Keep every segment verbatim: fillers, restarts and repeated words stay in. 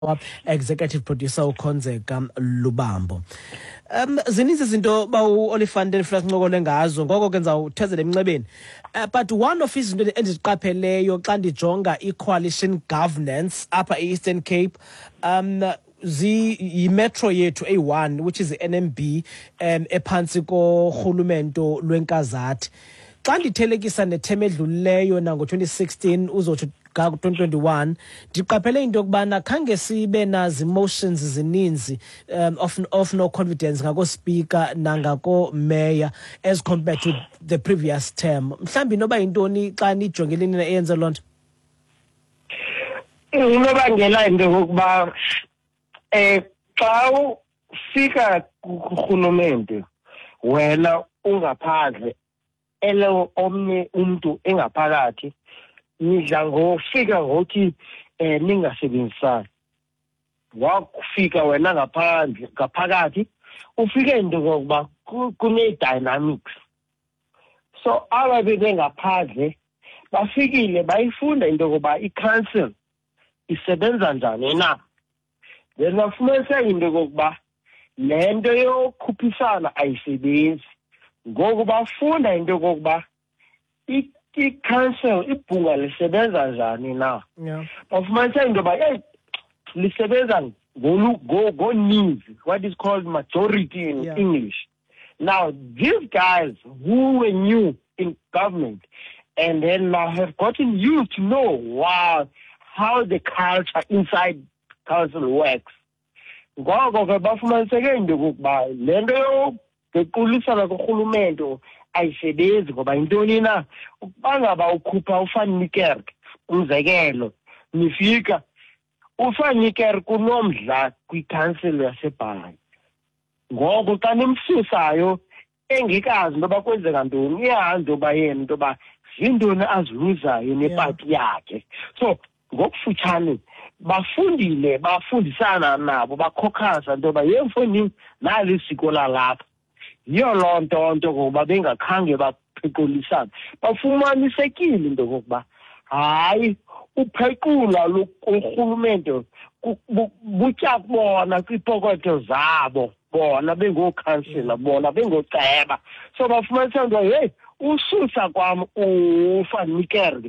executive producer uKhonzeka Lubambo. Um zininzi izinto ba uOlifant Frans Ncokole ngazo ngoko ke ngizawuthezela emnxebeni. Uh, but one of izinto endiziqapheleyo xa ndijonga i-coalition governance apha e-Eastern Cape um zi yi-metro yethu A one which is the N M B um ephantsi korhulumento lwenkazathi. Xa ndithelekisa netheme edlulileyo nango twenty sixteen uzotsho ka twenty twenty-one ndiqaphele into yokubana khange sibe nazi emotions zininzi um, of, of no confidence ngako speaker nangako mayor as compared to the previous term. Mhlawumbi noba yintoni xa nijongele nina eyenze loo nto? Unobangela into yokuba eh xa ufika kurhulumente wena ungaphandle elo omnye umuntu engaphakathi nidla ngofika ngothi eh ningasebenzisani. Wakufika wena ngaphandle ngaphakathi ufike into ngokuba kune dynamics. So aba bengaphandle bafikile bayifunda into ngoba i-council isebenza njani na. Then bafumanisa into ngokuba lento yokhuphisana ayisebenzi. Ngoku bafunda into yokuba i-council ibhunga lisebenza njani na. Bafumanisa into yoba hey lisebenza ngoninzi, what is called majority in yeah. English. Now these guys who were new in government and then now have gotten used to know wow how the culture inside council works. Ngoko ke bafumaniseke into yokuba lento yo ngequlisana korhulumente ayisebenzi ngoba intoni na ukubangaba ukhupha uFan Niekerk umzekelo nifika uFan Niekerk kunomdla kwi-council yaseBhayi ngoku xa nimsusayo engikazi noba kwenzeka ntoni iyahanjwa uba yena into yoba zintoni aziluzayo nepati yakhe. So ngokufutshane bafundile bafundisana nabo bakhokhasa into yoba yemfundini nali siko lalapha. Yiyo loo nto nto ngoba bengakhange baphequlisana bafumanisekile into yokuba hayi uphequla lokurhulumente butya bona kwipokotho zabo bona bengokhansila bona bengoceba. So bafumanisa into hey ususa kwam uFan Niekerk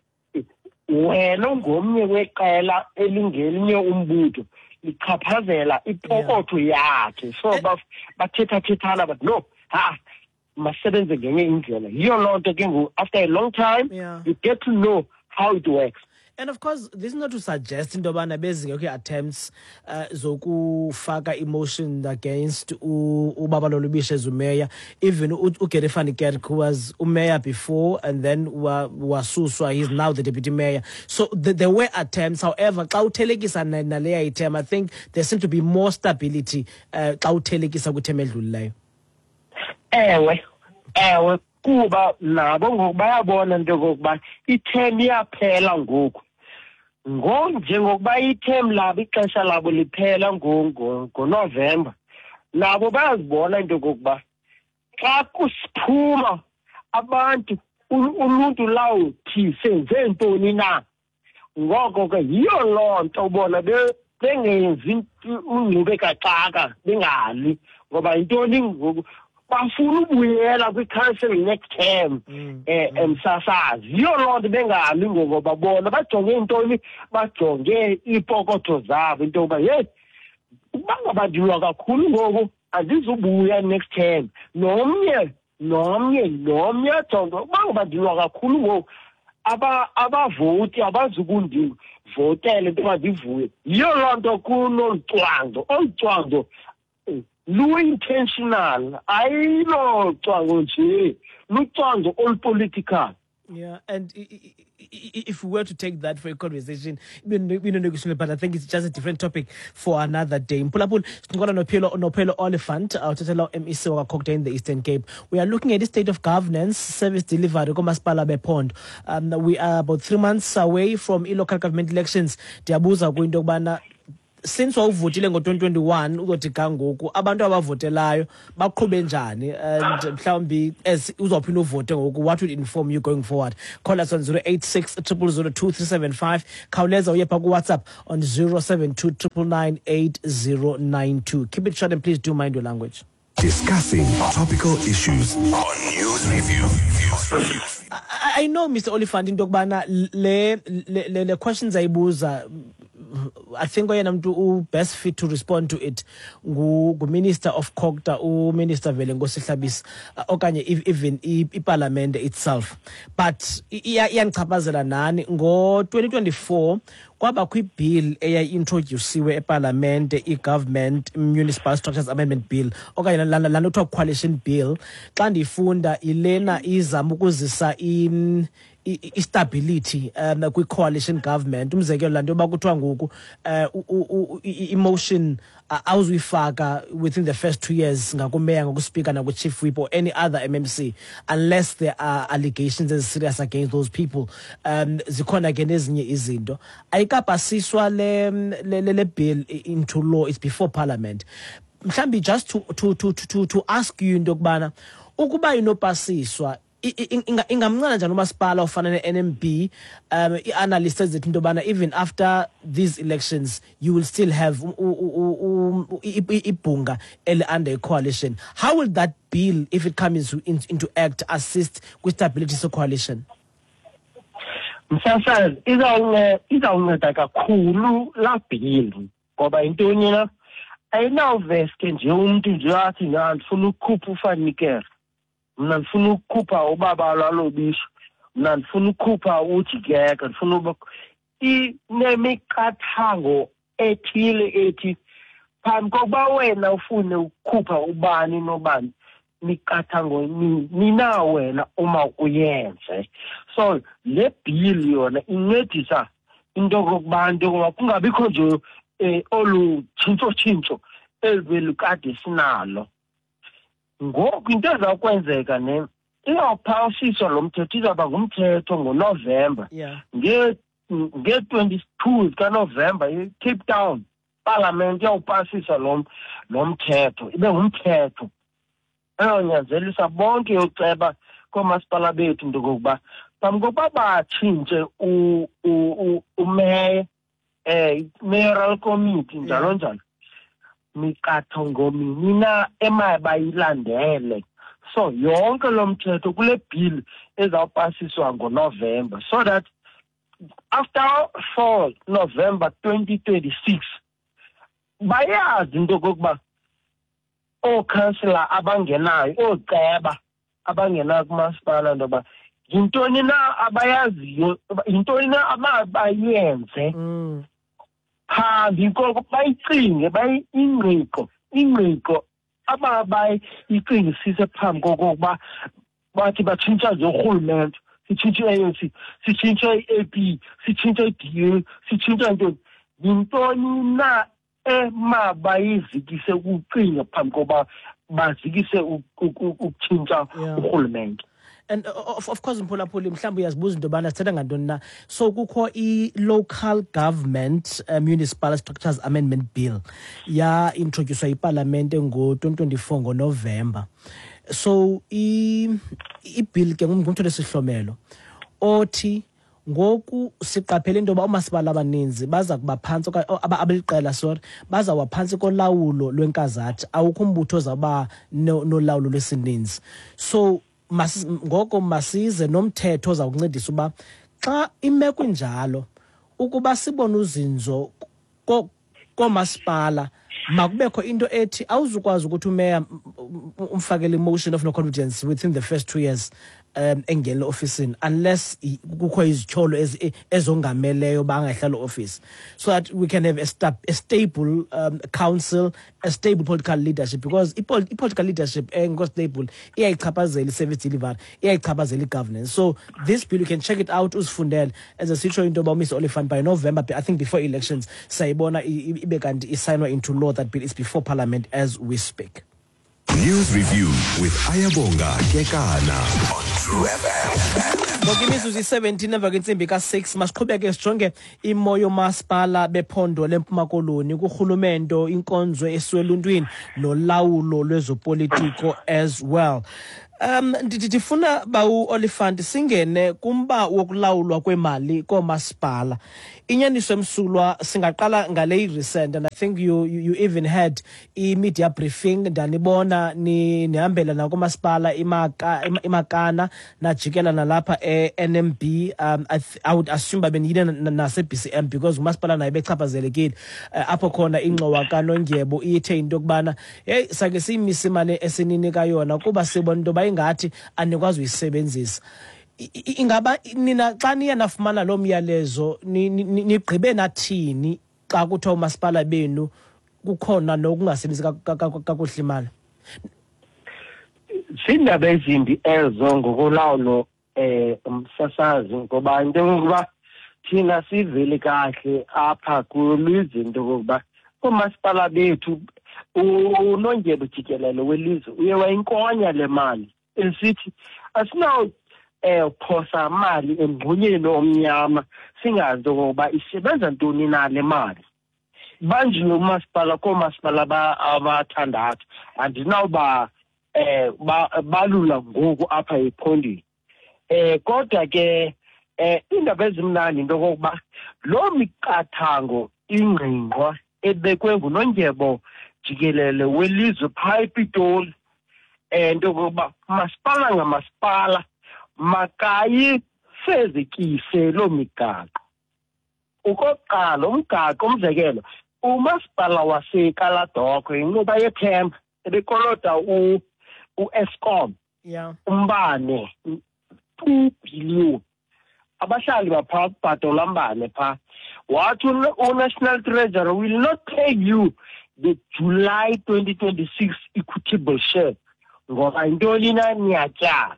wena ngomnye weqela elingelinye umbutho lichaphazela ipokotho yakhe. So bathetha thethana but no ha masebenze ngenye indlela. Yiyo loo nto ke ngoku after a long time yeah. you get to know how it works. And of course, this is not to suggest into yobana bezinge attempts uh, zokufaka emotion against uBaba Lolubishe as umayor. Even uGary Van Niekerk, who was mayor before and then wasuswa, he's now the deputy mayor. So the, there were attempts. However, xa uthelekisa naleya item, I think there seems to be more stability xa uthelekisa kwithema edlulileyo. Ewe, ewe kuba nabo ngoku bayabona into yokokuba ithema iyaphela ngoku. Njengokuba ithema labo ixesha labo liphela ngoNovember nabo bayazibona into yokokuba xa kusiphuma abantu uluntu lawo thi senze ntoni na. Ngoko ke yiyo loo nto ubona bengenzi ungcube kaxaka bengali ngoba intoni ngoku bafuna ubuyela kwi-council next term eh emsasazi. Yiyo loo nto bengali ngoba bona bajonge intoni bajonge ipokotho zabo into yokuba hey bangabadilwa kakhulu ngoku azizubuya next term nomnye nomnye nomnye ajonge bangabadilwa kakhulu ngoku aba abavoti abazukundiwe votele into bazivuye. Yiyo loo nto kunolucwangco olucwangco lu-intentional ayilo cwangco nje lucwangco all-political. Yeah, and if we were to take that for a conversation, but I think it's just a different topic for another day. Mpulapul, Nophelo Olifant, our M E C Cocktail in the Eastern Cape. We are looking at the state of governance, service delivery, Komaspala Pond. Um, we are about three months away from local government elections. Diabuza going to since wawuvotile ngo twenty twenty-one uzothi kangoku abantu abavotelayo baqhube njani, and mhlawumbi as uzophinda uvote ngoku, what would inform you going forward? Call us on zero eight six, zero zero zero, two three seven five. Khawuleza uye pha ku WhatsApp on zero seven two, nine nine eight zero nine two. Keep it short and please do mind your language. Discussing topical issues on News Review. I, I know, Mister Olifant, into yokubana le le le questions ayibuza, I think oyena muntu u best fit to respond to it ngu Minister of Cogta, u Minister Vele Ngosihlabisa, okanye even iParliament itself. But iyangichaphazela nani ngo twenty twenty-four kwaba kwi-bill eyayi-introduciwe eParliament, i-Government Municipal Structures Amendment Bill, okanye lana kuthiwa coalition bill. Xa ndifunda ilena izama ukuzisa in i-stability um kwi-coalition government. Umzekelo lanto yoba kuthiwa ngoku i-motion awuzuyifaka within the first two years ngakumeya, ngakuspeaker, naku-chief whip or any other M M C, unless there are allegations as serious against those people. Um zikhona ke nezinye izinto ayikapasiswa le le le bill into law. It's before Parliament. Mhlambi just to to to to to ask you into yokubana ukuba inopasiswa ingamncana njani umasipala ofana ne-N M B, um i-analyst ezithi into yobana even after these elections you will still have ibhunga eli-under a coalition. How will that bill, if it comes into, into act, assist with stability of coalition? Msasazi izawunceda kakhulu la bill, ngoba intoni na ayinawuveske nje umuntu nje athi ndifuna ukukhupha uFanikere, mna ndifuna ukukhupha ubaba lwalobisho, mna ndifuna ukukhupha uJikeka, ndifuna uba inemiqathango ethile ethi phambi kokuba wena ufune ukukhupha ubani nobani, miqathango nina wena uma uyenze. So le bill yona incedisa into kokubantu ngoba kungabikho nje olu tshintsho tshintsho elivele kade sinalo. Ngoku into ezawukwenzeka ne iyawuphasiswa lo mthetho, izawuba ngumthetho ngoNovember. nge nge-twenty-two kaNovember eCape Town Parliament iyawupasisa lo lo mthetho, ibe ngumthetho eyonyanzelisa bonke yoceba koomasipala bethu into kokuba phambi kokuba batshintshe umeya, eh mayoral committee njalo njalo, miqathango mina emabayilandele. So yonke lo mthetho kule bill ezawupasiswa ngoNovember, so that after four November twenty twenty-six bayazi into kokuba ookhansila abangenayo, ooceba abangenayo kumasipala ntoba yintoni na abayaziyo, yintoni na abayenze phambi koko bayicinge, bayingqiqo ingqiqo ababayicingisise phambi kokokuba bathi batshintsha nje urhulumente, sitshintshe i-A N C, sitshintshe i-A P, sitshintshe i-D A, sitshintshe ntoni. Yintoni na emabayizikise ukucinga phambi koba bazikise ukutshintsha urhulumente. And uh, of, of course mphulaphuli mhlawumbe uyazibuza into yobana sithetha ngantoni na. So kukho i-Local Government uh, Municipal Structures Amendment Bill ya-introduced yiParlamente ngo-twenty twenty-four ngoNovember. So i-bill ke ngumthetho esihlomelo othi ngoku siqaphele into yoba umasipala abaninzi baza kuba phantsi abaliqela sorry baza waphantsi kolawulo lwenkazathi, awukho umbutho ozawuba nolawulo lwesininzi. So Mas, ngoko masize nomthetho zawuncedisa uba xa imeko injalo ukuba sibona uzinzo komasipala makubekho into ethi awuzukwazi ukuthi umeya umfakele motion of no confidence within the first two years um engele office unless kukho izityholo ezongameleyo bangahlala office, so that we can have a, sta a stable um, council, a stable political leadership, because i-political leadership engekho stable iyayichaphazela i-service delivery, iyayichaphazela i-governance. So this bill you can check it out uzifundele as a sitsho into yoba Mister Olifant by November, I think before elections sayibona ibe kanti isignwa into law. That bill is before Parliament as we speak. News Review with Ayabonga Kekana on True F M. Ngokimizuzu seventeen emva kwentsimbi ka-six masiqhubeke sijonge imo yomasipala bephondo leMpuma Koloni kurhulumento inkonzo esueluntwini nolawulo lwezopolitiko as well. Um ndifuna bawu Oliphant singene kumba wokulawulwa kwemali komasipala. Inyaniso emsulwa singaqala ngale recent, and I think you you, you even had I media briefing ndanibona ni nihambela na komasipala imaka imakana najikela nalapha e N M B. um I, I would assume babenile nase B C M because umasipala naye bechaphazelekile uh, apho khona ingxowa kaNondyebo ithe into kubana hey sake siyimise imali esininika yona kuba sibona into bayingathi anikwazi uyisebenzisa. Ingaba nina xa niya nafumana lo myalezo nigqibe nathini xa kuthiwa umasipala benu kukhona nokungasebenzi kakuhle imali? Sindaba ezimbi ezo ngokulawulo eh umsasazi ngoba into yokuba thina sivele kahle apha kulizwe into yokuba umasipala bethu uNondyebo jikelele welizwe uye wayinkonya le mali esithi asinawo eh phosa imali emngxunyeni omnyama singazi ukuba isebenza ntoni na le mali. Manje umasipala komasipala abathandathu andinawuba eh balula ngoku apha ephondweni. Eh kodwa ke eh indaba ezimnandi into kokuba lo miqathango ingqingqwa ebekwe nguNondyebo jikelele welizwe phaa ePitoli eh into kokuba masipala ngamasipala makayi fezekise lo migaqo. Ukokuqala umgaqo umzekelo umasipala waseKaladokho inquba yethemba ebekoloda u uEskom yeah umbane two billion abahlali bapha bhadola mbane pha wathi uNational Treasury will not pay you the July twenty twenty-six equitable share ngoba intoni na niyatyala.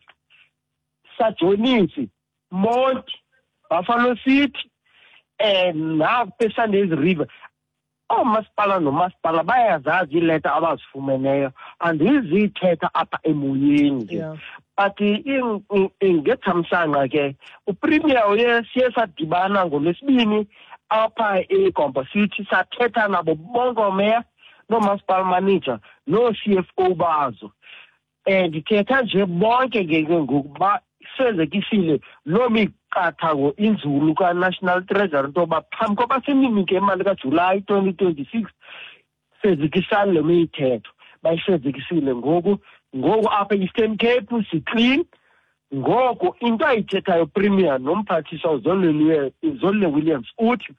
Sajonisi Monti Buffalo City and now Pesandes River. Oh masipala no masipala bayazazi ileta abazifumeneyo andizithetha apha emoyeni. Yeah. But ingethamsanqa ke upremier uye siye sadibana ngolwesibini apha eGompo City sathetha nabo bonke meya no masipala manager no C F O bazo. And ndithetha nje bonke ke ngokuba fezekisile lo miqathango inzulu kaNational Treasury ntoba phambi koba sininike imali kaJuly twenty twenty-six fezekisane le mithetho bayifezekisile ngoku ngoku apha eEastern Cape siclean. Ngoku into ayithethayo premier nomphathiswa uZolile Zolile Williams uthi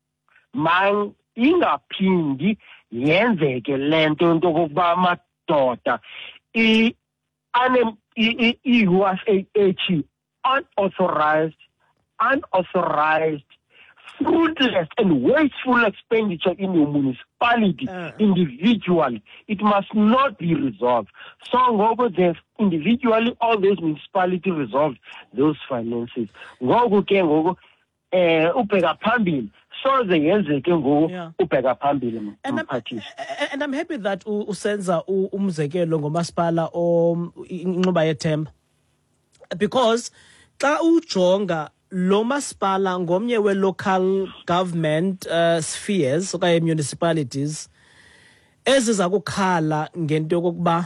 man ingaphindi yenzeke lento into kokuba amadoda i ane I-U S A H unauthorized, unauthorized, fruitless and wasteful expenditure in your municipality uh. individually. It must not be resolved. So ngoku they've individually all those municipalities resolved those finances. Ngoku ke ngoku eh ubheka phambili. So they yenzeke ngoku ubheka phambili umphathisi. And I'm happy that usenza umzekelo ngomasipala inquba yethemba, because xa ujonga lo masipala ngomnye we local government uh, spheres okanye municipalities eziza kukhala ngento yokuba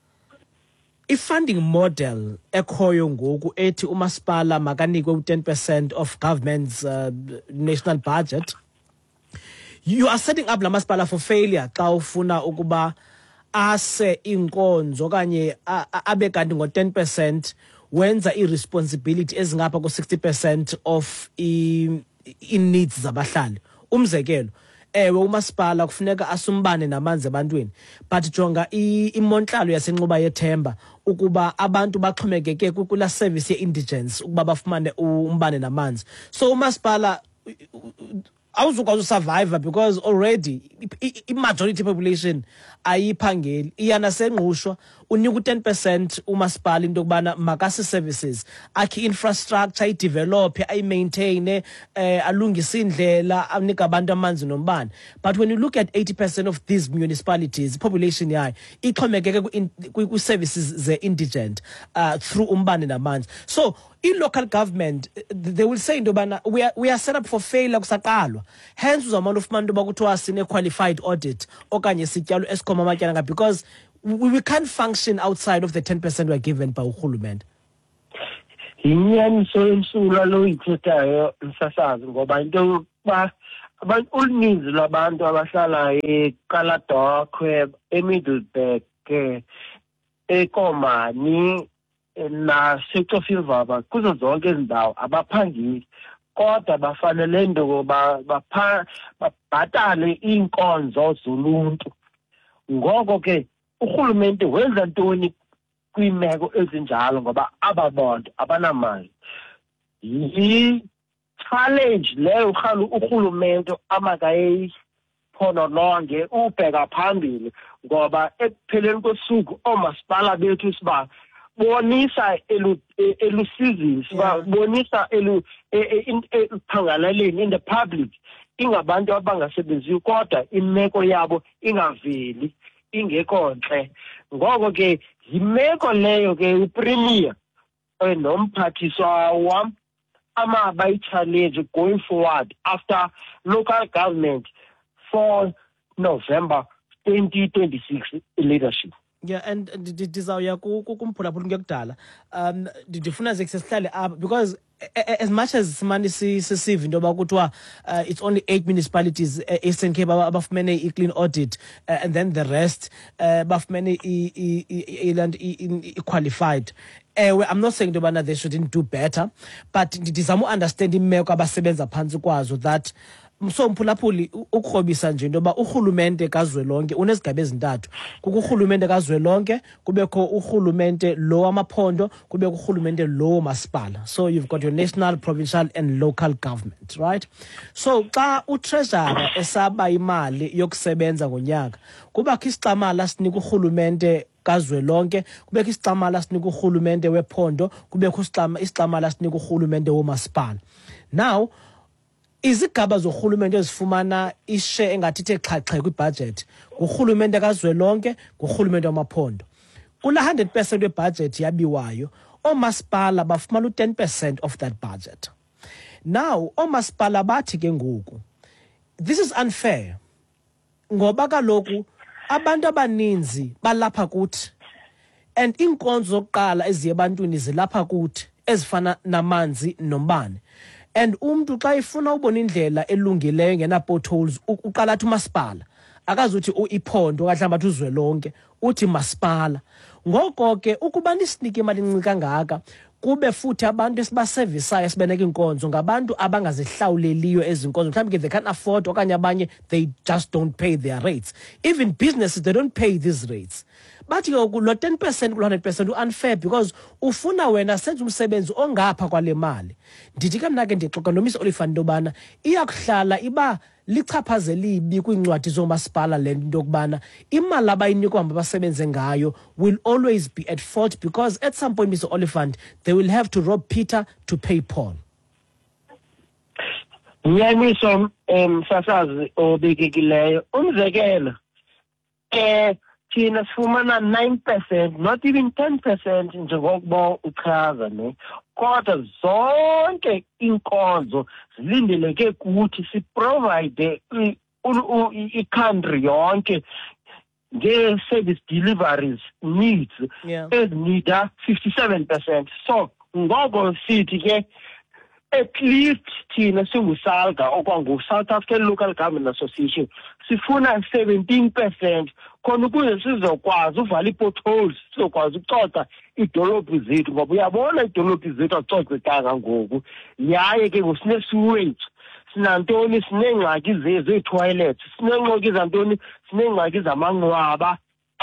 i-funding model ekhoyo ngoku ethi umasipala makanikwe ten percent of government's uh, national budget. You are setting up la masipala for failure xa ufuna ukuba ase inkonzo okanye abe kanti ngo ten percent wenza i-responsibility ezingapha ku sixty percent of i-needs zabahlali. Umzekelo ewe umasipala kufuneka asumbane namanzi ebantwini, but jonga imontlalo yasenquba yethemba ukuba abantu baxhomekeke kula service ye-indigence ukuba bafumane umbane namanzi. So umasipala awuzukwazi usurvive because already i-majority population ayiphangeli, iyana sengqushwa unika ten percent umasipala into kubana makasi services akhi infrastructure I develop I maintain eh alungisa indlela anika abantu amanzi nombane. But when you look at eighty percent of these municipalities population yayo ixhomekeke ku services ze indigent uh, through umbane namanzi. So in local government they will say into bana we are, we are set up for failure kusaqalwa, hence uzamana ufumana into bakuthiwa sine qualified audit okanye sityalo Eskom amatyala because we, we can't function outside of the ten percent we are given by urhulumente. Inyaniso emsulwa lo ithethayo msasazi ngoba into ba abantu uninzi lwabantu abahlala eKaladokhwe eMiddelburg eKomani na Sectorfilvaba kuzo zonke izindawo abaphangisi kodwa bafanele into ngoba babhatale inkonzo zoluntu. Ngoko ke urhulumente wenza ntoni kwimeko ezinjalo ngoba ababantu abanamali? Yi challenge leyo ukhalo urhulumente amakayi phono lonke ubheka phambili ngoba ekupheleni kosuku omasipala bethu siba bonisa elu elusizisi bonisa elu phangalaleni in the public ingabantu abangasebenzi kodwa imeko yabo ingaveli ingekho nhle. Ngoko ke yimeko leyo ke upremier nomphathiswa wam amaba i-challenge going forward after local government for November twenty twenty-six leadership. Yeah, and ndizawuya kumphulaphula ngekudala um ndifuna ze sihlale apha because as much as simani sisive into bakuthiwa it's only eight municipalities uh, Eastern Cape abafumene i-clean audit uh, and then the rest uh, bafumene i-qualified. Uh, I'm not saying that they shouldn't do better, but ndizama understand imeko abasebenza phansi kwazo that so mphulaphuli ukrobisa nje into ba urhulumente kazwelonke unezigaba ezintathu. Kukurhulumente kazwelonke, kubekho urhulumente lo amaphondo, kubekho urhulumente lo masipala. So you've got your national, provincial and local government, right? So xa utreasurer esaba imali yokusebenza ngonyaka kubakho isixamala sinika urhulumente kazwelonke, kubekho isixamala sinika urhulumente wephondo, kubekho isixamala sinika urhulumente womasipala. Now izigaba zohulumente ezifumana ishe engathi ithe xhaxhe kwibudget ngurhulumente kazwelonke ngurhulumente wamaphondo. Kula one hundred percent webudget yabiwayo omasipala bafumana u ten percent of that budget. Now omasipala bathi ke ngoku this is unfair ngoba kaloku abantu abaninzi balapha kuthi and inkonzo zokuqala eziye ebantwini zilapha kuthi ezifana namanzi nombane. And umntu xa ifuna ubona indlela elungileyo ngena potholes uqala athi umasipala akazuthi uiphondo kahlamba athi uzwelonke uthi masipala. Ngoko ke ukuba nisinike imali encinci kangaka kube futhi abantu esibaserviceayo sibeneka inkonzo ngabantu abangazihlawuleliyo ezinkonzo mhlawumbe they can't afford okanye abanye they just don't pay their rates. Even businesses they don't pay these rates. But lo ten percent ku one hundred percent unfair because ufuna wena senze umsebenzi ongapha kwale mali. Ndithi ke mna ke ndixoxa noMiss Olifant dobana iyakuhlala iba lichaphazeli ibi kwincwadi zomasipala le nto kubana imali abayinikwa abasebenze ngayo will always be at fault because at some point Mister Olifant they will have to rob Peter to pay Paul. Nyamiso msasazi obekekileyo umzekelo eh thina sifumana nine percent not even ten percent njengokuba uchaza ne kodwa zonke inkonzo zilindeleke kuthi si provide i-country yonke nge-service deliveries needs ezinida fifty-seven percent. So ngoko sithi ke at least thina singusalga okwangu-South African Local Government Association sifuna seventeen percent khona ukuze sizokwazi uvala ii-potholes sizokwazi ukucoca iidolophu zethu ngoba uyabona iidolophu zethu acocekanga ngoku yaye ke ngosine-sewage sinantoni sineengxaki zee-toilets sinengxaki zantoni sineengxaki zamanqwaba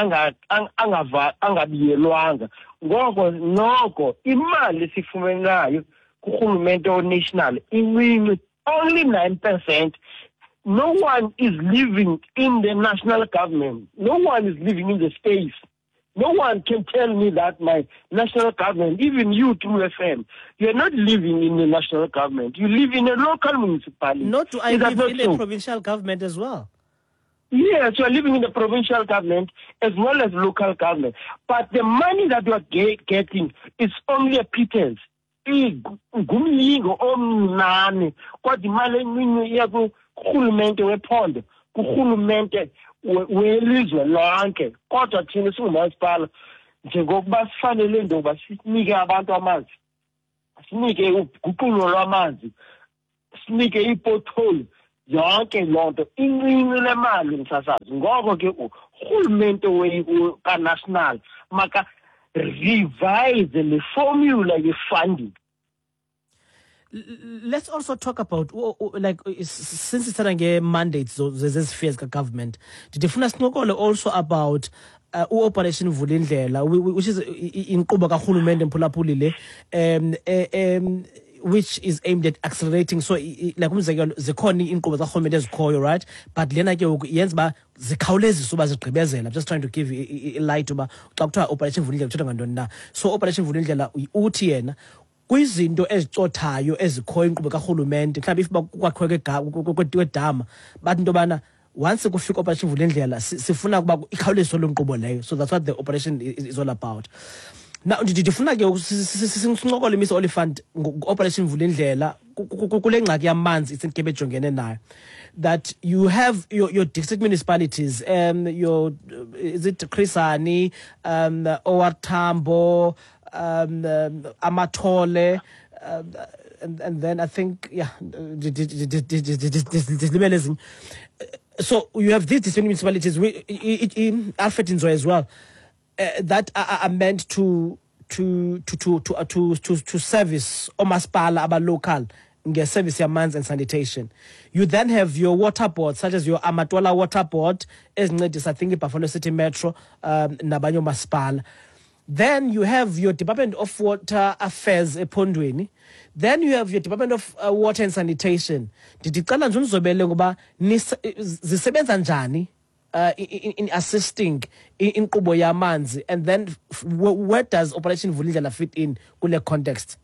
angabiyelwanga. Ngoko noko imali sifumanayo kurhulumente o-national incinci only nine percent. No one is living in the national government. No one is living in the space. No one can tell me that my national government, even you, True F M, you're not living in the national government. You live in a local municipality. Not do I Is that live not in true? a provincial government as well. Yes, you are living in the provincial government as well as local government. But the money that you are get, getting is only a pittance. Ngumlingo omncane kodwa imali eningi iya kuhulumende wephondo kuhulumende welizwe lonke kodwa thina singumasipala njengokuba sifanele ndoba sinike abantu amanzi sinike uguqulo lwamanzi sinike ipothole yonke lonto incinci lemali msasazi ngoko ke uhulumende wekanational maka revise the formula ye funding. Let's also talk about like since it's a mandate so there's fears government. Did you find also about uh, Operation Vulindlela, which is in Kuba kahulumende mphulaphulile um um which is aimed at accelerating so like umzekelo zikhona inkqubo zaRhulumente ezikhoyo, right, but lena ke yenza ba zikhawulezisa uba zigqibezela. I'm just trying to give you a light uba xa kuthiwa Operation Vulindlela kuthetha ngantoni na. So Operation Vulindlela uthi yena kwizinto ezicothayo ezikhoyo inkqubo karhulumente mhlawumbi if kwakhiwe kwedama bathi into yobana once kufika Operation Vulindlela sifuna ukuba ikhawuleziswe loo nkqubo leyo. So that's what the operation is, is all about. Now ndifuna ke sincokole Miss Oliphant Operation Vulindlela kule ngxaki yamanzi isenkebe ejongene nayo, that you have your, your district municipalities um your is it Chris Hani, um O R Tambo, um, um Amathole, um, and, and then I think yeah so you have these district municipalities in Alfred Nzo as well. Uh, that are, are meant to to to to to uh, to, to to service omasipala aba local nge service yamanzi and sanitation. You then have your water board such as your Amatola water board ezincedisa I think iBuffalo City Metro um nabanye omasipala. Then you have your Department of Water Affairs ePhondweni. Then you have your Department of uh, Water and Sanitation. Ndicela nje unizobele ngoba zisebenza njani Uh, in, in assisting in, in Kubo Yamanzi, and then where does Operation Vulindlela fit in kule context?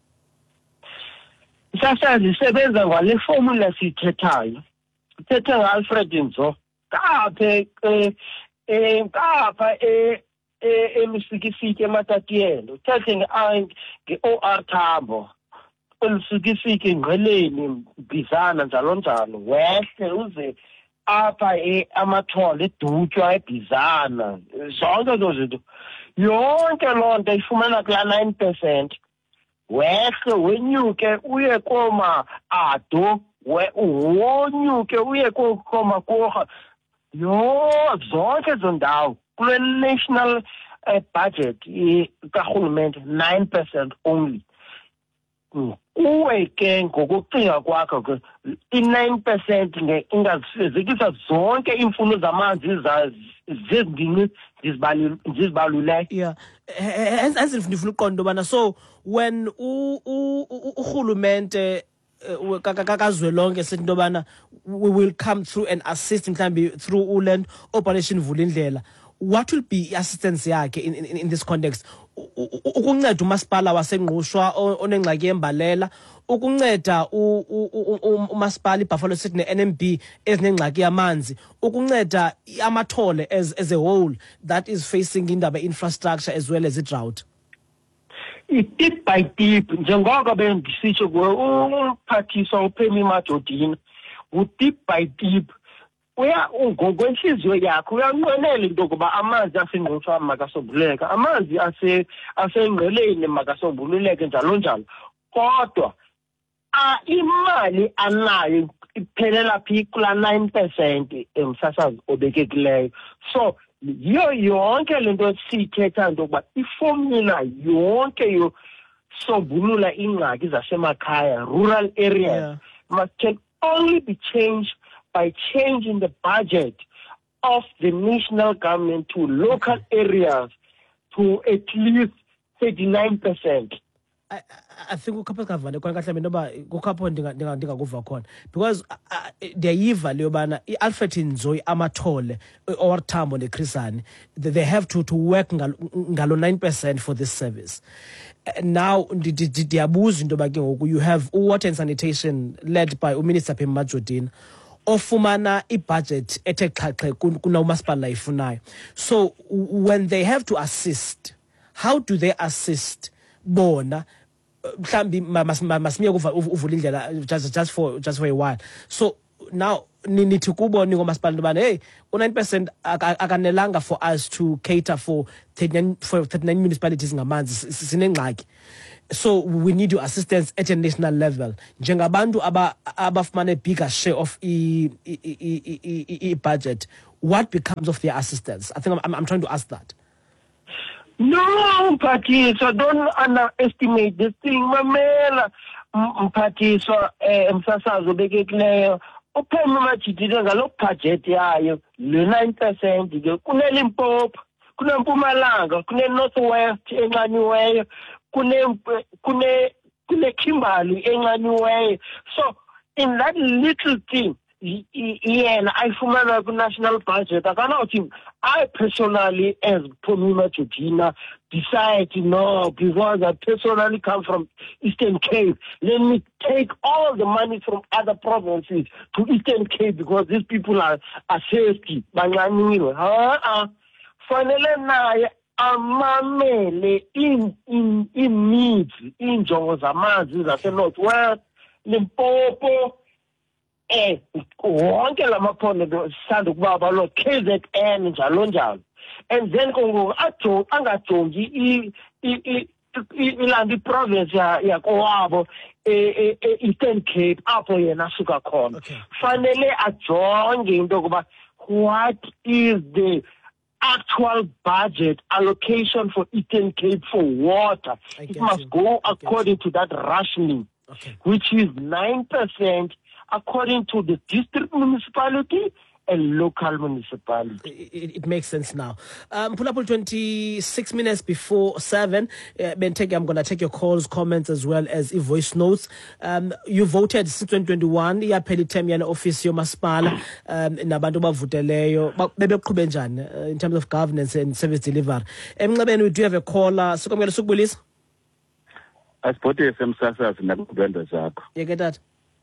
Sasa zisebenza ngale formula sithethayo. Sithetha ngAlfred Nzo. Kaphe eh eh kapha eh emisikisiki eMatatiyela. Uthethe nge O R Tambo. Emisikisiki engqeleni Bizana njalo njalo. Wehle uze apha e Amathole edutywa eBizana zonke zo zinto yonke loo nto ifumana kula nine percent wehle wenyuke uye koma ado wonyuke uye koma koha yo zonke ezo ndawo kule national uh, budget karhulumente nine percent only. Uwe ke ngokucinga kwakho ke i-nine percent ingazifezekisa zonke iimfuno zamanzi zezindini zizibalulayo. Yeah, as if ndifuna uqonda ubana so when urhulumente kakazwelonke sithi into yobana we will come through and assist mhlawumbi through uland Operation Vulindlela, what will be assistance yakhe in, in, in this context? Ukunceda umasipala wasengqushwa onengxaki yembalela, ukunceda umasipala iBuffalo City ne-N M B ezinengxaki yamanzi, ukunceda Amathole as, as a whole that is facing indaba infrastructure as well as i-drought. Tip by tip njengoko bendisitsho umphathiswa uPhemi Madodina u-tip by tip uya ngokwenhliziyo yakho uyanqwenela into yokuba amanzi asengqushwa makasombululeke, amanzi ase asengqeleni makasombululeke njalo njalo, kodwa a imali anayo iphelela phi kula nine percent emsasazi obekekileyo. So yiyo yonke lento siyithetha into yokuba iformula yonke yosombulula ingxaki zasemakhaya rural areas yeah. must can only be changed by changing the budget of the national government to local areas to at least thirty-nine percent. I, I think ukapha kavane khona kahle mina oba ukapho ndinga ndingakuva khona because ndiyayiva leyo bana iAlfred Nzoyi amathole or Tambo neChrisani they have to to work ngalo nine percent for this service. Now ndiyabuza into ba ke ngoku you have water and sanitation led by uMinister Phemba Majodin ofumana ibudget ethe xhaxhe kuna umasipala ifunayo. So when they have to assist, how do they assist bona mhlambi masimiye uvula indlela just just for just for a while? So now nithi kubo ningomasipala bana hey u nine percent akanelanga for us to cater for thirty-nine for thirty-nine municipalities ngamanzi sinengxaki. So we need your assistance at a national level. Njengabantu aba abafumana a bigger share of e, e, e, e, e budget. What becomes of their assistance? I think I'm, I'm trying to ask that. No, Mphathiswa, don't underestimate this thing. Mamela, Mphathiswa, emsasazo bekekileyo. Upheme majidile ngalo budget yayo le nine percent ke kuneLimpopo, kuneMpumalanga, kuneNorthwest enxaniweyo, kune kune kune Kimberley enxaniweyo. So in that little thing, yena ayifumana ku-national budget akanothi I personally as Phumima Judina decide no because I personally come from Eastern Cape, let me take all the money from other provinces to Eastern Cape because these people are are thirsty banqanyile. Ha fanele naye amamele in in in needs injongo zamanzi zaseNorth West Limpopo eh wonke lamaphondo sisanda ukuba balo K Z N njalo njalo, and then kongo ajo angajongi i i ilandi province ya yakowabo e Eastern Cape apho yena suka khona. Fanele ajonge into kuba what is the actual budget allocation for Eastern Cape for water. It must you. go I according to that rationing, okay. which is nine percent according to the district municipality and local municipality. It, it makes sense now. Um, pull up twenty-six minutes before seven. Uh, Ben Teke, I'm going to take your calls, comments, as well as voice notes. Um, you voted since twenty twenty-one. Ya peli term yana office yo masipala. Um, nabantu bavuteleyo. Bebe qhube njani in terms of governance and service delivery. Emncebeni, we do have a caller. Sukamela sukubulisa. Asiphothi esemsasazi nakubendo zakho. Yeke tata.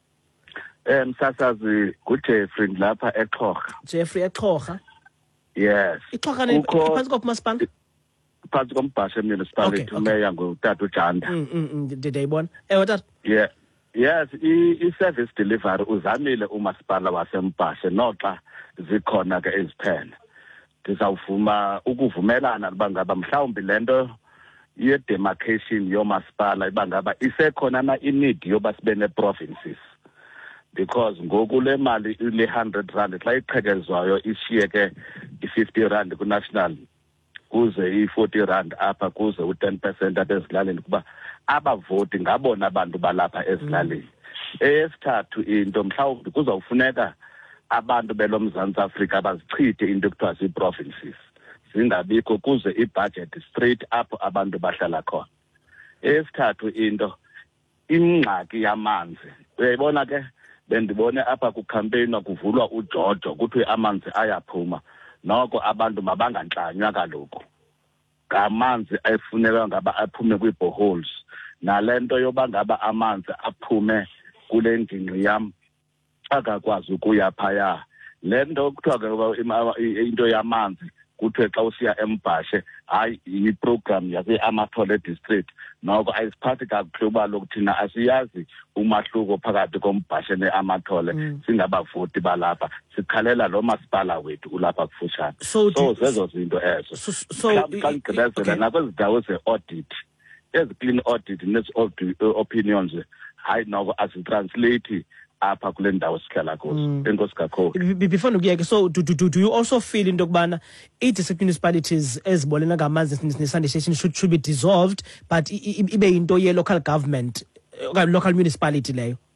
Eh msasazi kuJeffrey lapha eXhorha. Jeffrey eXhorha. Yes. iXhorha ne phansi komasipala? Phansi kombhashe municipality umeya ngutata uJanda. Mm mm did ayibona? Eh tata. Yeah. Yes, i service delivery uzamile umasipala wasembhashe noxa zikhona ke eziphela. Ndizawuvuma ukuvumelana bangaba mhlawumbi lento ye demarcation yomasipala ibangaba isekhona na inid yoba sibe ne provinces. Because ngoku le mali ile one hundred rand xa iqhekezwayo ishiye ke i-fifty rand ku-national kuze i-forty rand apha kuze u-ten percent apha ezilalini kuba abavoti ngabona abantu balapha ezilalini. Eyesithathu into mhlawumbi kuzawufuneka abantu belo Mzantsi Afrika abazichithe into ekuthiwa zii-provinces zingabikho kuze i-budget straight apho abantu bahlala khona. Eyesithathu into ingxaki yamanzi uyayibona ke bendibone apha kucampaign kuvulwa uJojo kuthi amanzi ayaphuma noko abantu mabanganhlanywa kaloku ngamanzi ayifuneka ngaba aphume kwi-boreholes nalento yoba ngaba amanzi aphume kule ngingqi yam akakwazi ukuya phaya lento kuthiwa ke into yamanzi kuthiwe xa usiya embhashe hayi iprogram yase-Amathole district noko ayisiphathi kakuhle uba lokuthina asiyazi umahluko phakathi kombhashe ne-Amathole mm. singabavoti balapha sikhalela lo masipala wethu ulapha kufutshane so, so zezo zinto ezo so, so, xa ngigqibezela nakwezindawo ze-audit ezi-clean audit nezi-opinions hayi noko azitranslate apha kule ndawo sihlala kuzo enkosi kakhulu. Before ngiyeke, so do, do, do you also feel into kubana i-district municipalities ezibolena ngamanzi ne-sanitation should, should be dissolved but ibe into ye-local government, local municipality leyo?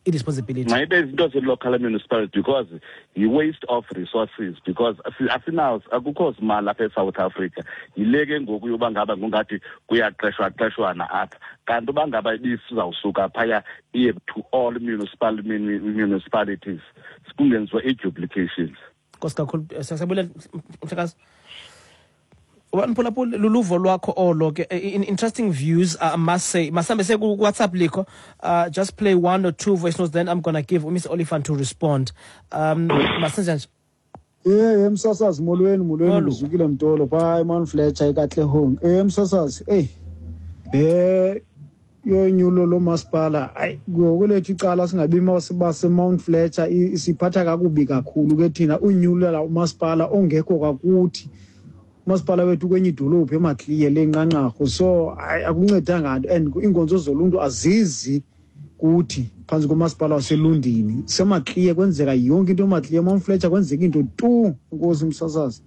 i-responsibility. Maybe it's not a local municipality because you waste of resources because asinawo akukho simali lapha eSouth Africa. Yileke ngoku yoba ngaba ngungathi kuyaqeshwa qeshwana apha. Kanti uba ngaba ibisizawusuka phaya iye to all municipal municipalities. Sikungenziwa i-duplications. Nkosi kakhulu siyabulela mhlekazi. Wanphulaphula luluvo lwakho olo ke interesting views I must say masambe se ku WhatsApp liko uh just play one or two voice notes then I'm going to give Miss Oliphant to respond. Um masenjanje eh emsasazi molweni molweni uzukile mtolo bye man Fletcher ekahle home eh emsasazi eh eh yonyulo lo masipala ay ngokulethu icala singabi masibase Mount Fletcher isiphatha kakubi kakhulu ke thina unyulo la umasipala ongekho kakuthi masipala wethu kwenye idolophu emakliye lenqanqarho so akuncedanga nto and inkonzo zoluntu azizi kuthi phansi komasipala waselundini semakliye kwenzeka yonke into emakliye Mount Fletcher kwenzeka into tu inkosi msasazi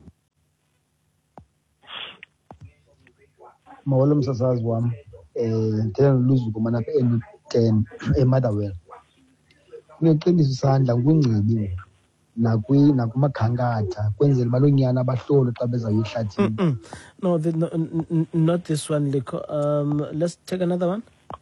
mawolo msasazi wami eh ndela luzuko mana pe eni ten eMotherwell ngeqinisa isandla ngungcibi nakwi nakumakhankatha kwenzela balonyana abahlolo xa bezayihlathini. No, the, no not this one Liko. Um let's take another one.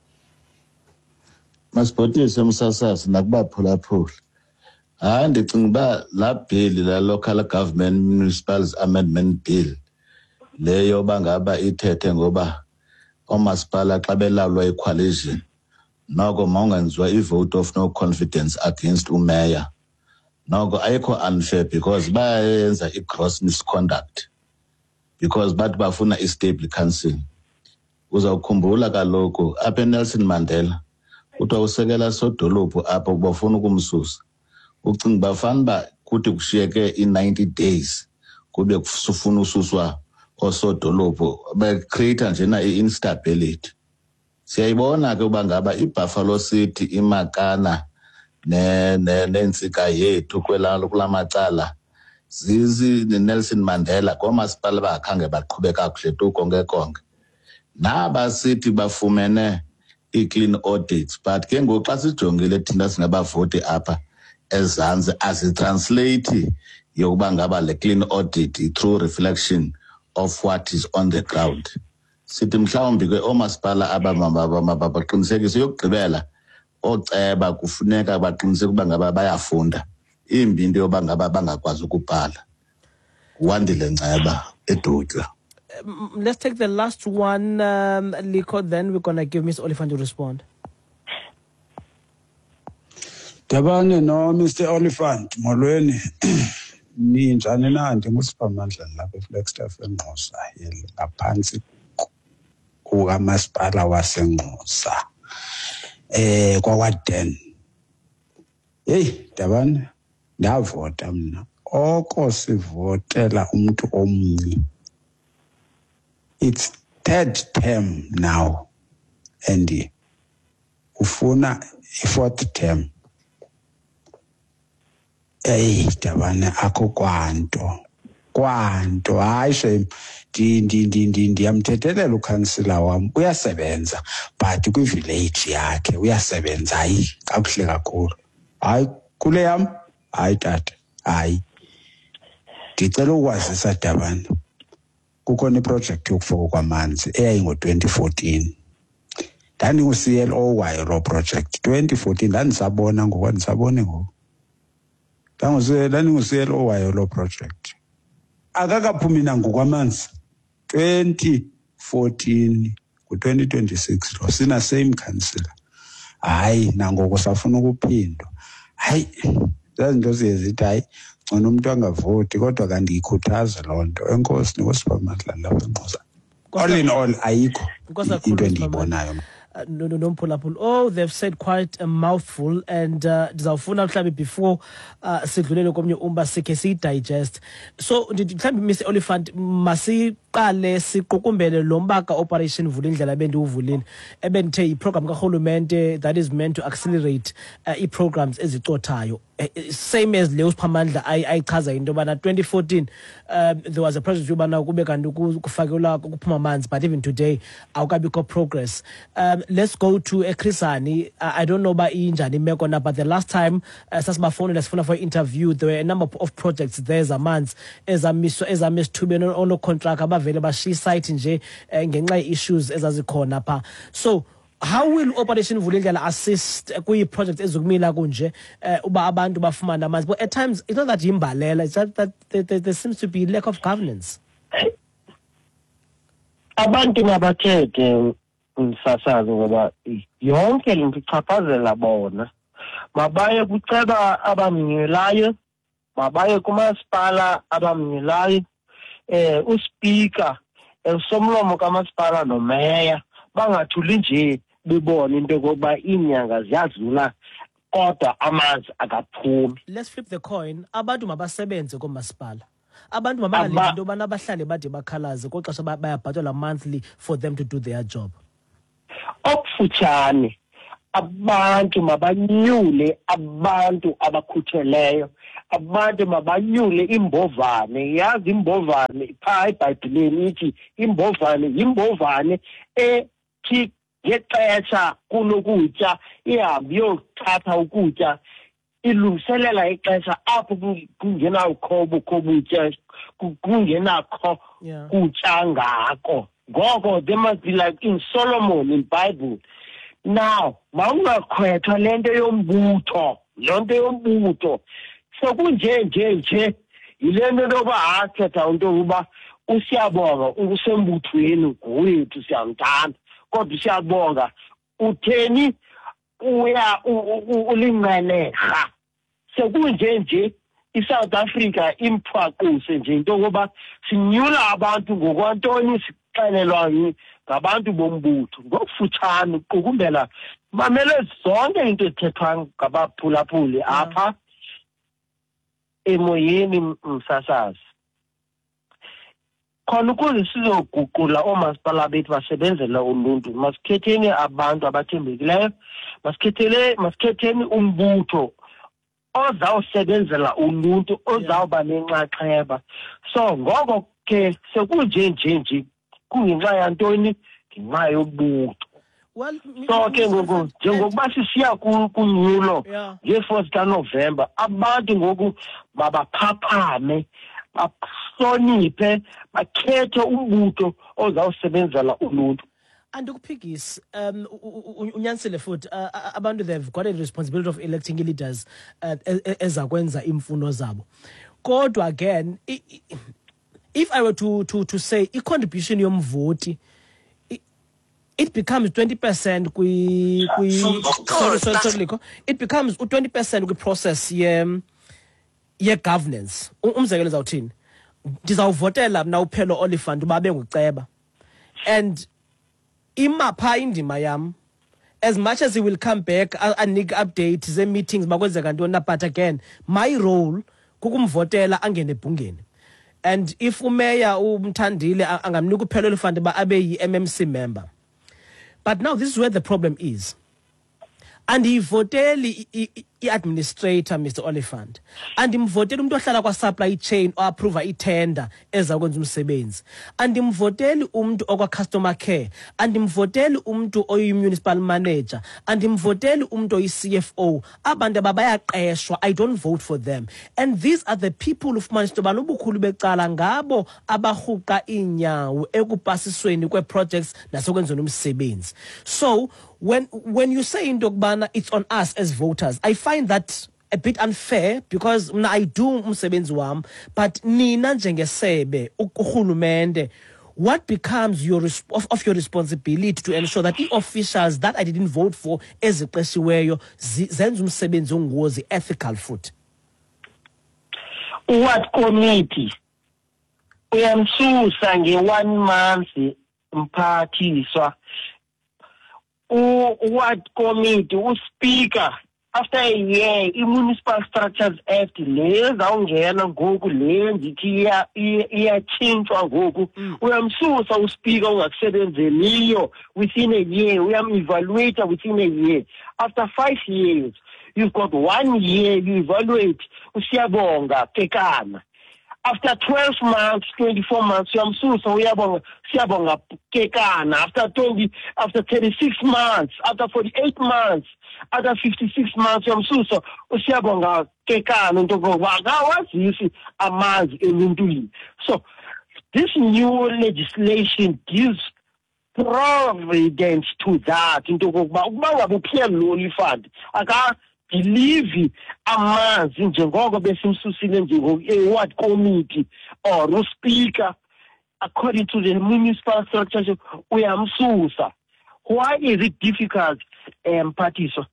Masipotise umsasasi nakubaphulaphula. Hayi ndicinga ba la bill la local government municipal amendment bill leyo bangaba ithethe ngoba omasipala xa belalwa ecoalition noko maungenziwa i-vote of no confidence against umayor. Noko ayikho unfair because bayenza i-gross misconduct because bathi bafuna i-stable council. Uzawukhumbula kaloku apha eNelson Mandela kuthiwa usekela sodolophu apho kubafuna ukumsusa. Ucinga bafana ba kuthi kushiyeke i-ninety days kube kusufuna ususwa osodolophu be-create njena i-instability. Siyayibona ke uba ngaba iBuffalo City imakana ne nensika yethu kwelalo kulamacala zizi neNelson Mandela komasipala bakhange baqhubeka kakuhle tu konke konke naba sithi bafumene i-clean audits but ke ngoku xa sijongile thina singabavoti apha ezantsi azitranslate yokuba ngaba le clean audit i-true reflection of what is on the ground. Sithi mhlawumbi ke omasipala ababaqinisekise yokugqibela oceba kufuneka baqiniseke ukuba ngaba bayafunda imbi into yoba ngaba bangakwazi ukubhala wandile Nceba eDutya. Let's take the last one um, Liko, then we're going to give Miss Oliphant to respond. Dabane no Mister Oliphant molweni ninjani na ndingusiphamandla lapha eFlagstaff eNgqosa ngaphansi kukamasipala waseNgqosa eh kwaWarden. Hey Dabane ndavota mina oko sivotela umuntu omnye. It's third term now and ufuna i-fourth term. Hey Dabane akho kwanto kwanto hayi shame ndi ndi ndi ndi ndiyamthethelela ukhansila wami uyasebenza but kwi village yakhe uyasebenza hayi kakuhle kakhulu hayi kule yam hayi tata hayi ndicela ukwazisa Dabane kukhona iproject yokufaka kwamanzi eyayingo twenty fourteen ndandingu-C L O wayo lo project twenty fourteen ndandisabona ngoku ndisabone ngoku ndandingu-C L O wayo lo project akakaphumi nangokwamanzi twenty fourteen ku-twenty twenty-six lo sina same councillor hayi nangoko safuna ukuphindwa hayi zazinto ziye zithi hayi ngcono umuntu angavoti kodwa kanti ikhuthaza loo nto enkosi nikosiphamandla lapha eNgqosa. All in all ayikho into endiyibonayo. No, no, no, pull up. Oh, they've said quite a mouthful, and ndizawufuna mhlambi before sidlulele komnye umba sikhe si digest. So mhlambi Mister Oliphant masiqale siqukumbele lo mbaka operation vula indlela bendiwuvulile ebendithe iprogram kaRhulumente that is meant to accelerate uh, i-programs ezicothayo. same as Leos Pamandla ayichaza into bana twenty fourteen um, there was a project yobana kube kanti kufakela kuphuma amanzi, but even today awukabikho progress. Um, let's go to eChrisani. uh, I don't know ba injani imeko na, but the last time uh, sasibafone lesifuna for interview, there were a number of projects there zamanzi ezamiswa ezamisithubeni ono contract abavele bashiya site nje ngenxa issues ezazikhona pha. So how will Operation Vulindlela assist kwi project ezokumila kunje uba abantu bafumana amanzi? But at times it's not that imbalela, it's that, that there, there, there seems to be lack of governance. Abantu mabathethe umsasazi ngoba yonke into ichaphazela bona. Mabaye kuceba abamnyelayo, mabaye kumasipala abamnyelayo, eh uSpeaker esomlomo kamasipala nomeya bangathuli nje bebona into kokuba inyanga ziyadlula kodwa amanzi akaphumi. Let's flip the coin. Abantu mabasebenze komasipala. Abantu mabangalinda into bana abahlali bade bakhalaze koxesha bayabhatalwa monthly for them to do their job. Okufutshane abantu mabanyule abantu abakhutheleyo, abantu mabanyule imbovane. Yazi imbovane pha eBhayibhelini ithi imbovane yimbovane ethi ngexesha kunokutya ihambe yothatha ukutya ilungiselela ixesha apho kungenakho ukutya kungenakho kutya ngako. Ngoko there must be like in Solomon in Bible. Now mawungakhwethwa lento yombutho, lonto yombutho sokunje nje nje yilento loba hathetha into uba usiyabonga usembuthweni ngowethu siyamthanda kodwa siyabonga utheni uya ulinqeneha sokunje nje iSouth Africa imphaquse nje into ngoba sinyula abantu ngokwantoni sixelelwa ngabantu bombutho ngokufutshane uqukumbela mamele zonke into ethethwa ngabaphulaphuli apha emoyeni umsasazi khona ukuze sizoguqula omasipala bethu basebenzela uluntu. Masikhetheni abantu abathembekileyo, masikhethele masikhetheni umbutho ozawusebenzela uluntu ozawuba nenxaxheba. So ngoko ke sekunje nje nje kungenxa yantoni ngenxa yobutho. Well, so ke ngoku njengokuba sisiya kunyulo nge-fourth kaNovember abantu ngoku mabaphaphame bahloniphe bakhethe umbutho ozawusebenzela uluntu. Andikuphikisi um unyanisile futhi abantu they've got a responsibility of electing leaders ezakwenza imfundo zabo. Kodwa again if I were to to to say I contribution yomvoti it becomes twenty percent kwi kwi sorry sorry sorry it becomes twenty percent kwi process ye ye governance. Umzekelo zawuthini ndizawuvotela mna uphelo Oliphant babe nguceba and imapha indima yam as much as he will come back anik update ze meetings bakwenzeka ntoni, but again my role kukumvotela angene ebhungeni. And if umeya umthandile angamnika uphelo Oliphant ba abe yi-M M C member. But now this is where the problem is. And he voted the administrator, Mister Oliphant. And he voted umuntu ohlala kwa supply chain or approve I tender ezakwenza umsebenzi. And he voted umuntu okwa customer care. And he voted umuntu oyi municipal manager. And he voted umuntu oyi C F O. Abantu abayaqeshwa, I don't vote for them. And these are the people of Manchester banobukhulu becala ngabo abahuqa inyawo ekupasisweni kwe projects nasokwenzweni umsebenzi. So when when you say into kubana it's on us as voters, I find that a bit unfair because I do umsebenzi wami, but nina njengesebe urhulumente, what becomes your of, of your responsibility to ensure that the officials that I didn't vote for eziqeshiweyo zenza umsebenzi ongozi ethical foot? What committee uyamsusa nge one month mphathiswa what committee uSpeaker after a year i-Municipal Structures Act lezawungena ngoku le ndithi iyatshintshwa ngoku uyamsusa uSpeaker ungakusebenzeliyo within a year uyam-evaluate within a year. After five years you've got one year, you evaluate, usiyabonga Kekana. After twelve months, twenty-four months, uyamsusa uyabonga siyabonga Kekana. After twenty, after thirty-six months, after forty-eight months, after fifty-six months, uyamsusa usiyabonga Kekana into ngoba akawazisi amanzi eluntwini. So this new legislation gives providence to that into ngoba ukuba ngabe uPierre Oliphant aka believe amanzi njengoko besimsusile njengoward committee or uspeaker according to the municipal structure uyamsusa. Why is it difficult, um Mphathiswa?